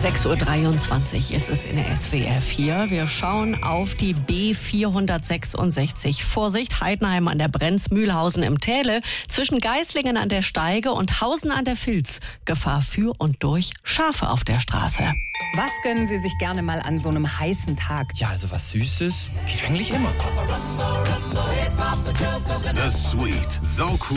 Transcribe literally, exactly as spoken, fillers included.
sechs Uhr dreiundzwanzig ist es in der S W R vier. Wir schauen auf die B vierhundertsechsundsechzig. Vorsicht, Heidenheim an der Brenz, Mühlhausen im Täle, zwischen Geislingen an der Steige und Hausen an der Vilz. Gefahr für und durch Schafe auf der Straße. Was gönnen Sie sich gerne mal an so einem heißen Tag? Ja, also was Süßes geht eigentlich immer. The Sweet. So cool.